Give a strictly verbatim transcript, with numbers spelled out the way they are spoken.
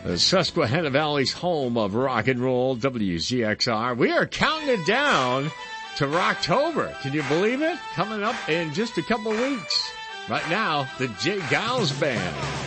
The Susquehanna Valley's home of rock and roll, W Z X R. We are counting it down to Rocktober. Can you believe it? Coming up in just a couple weeks. Right now, the Jay Giles Band.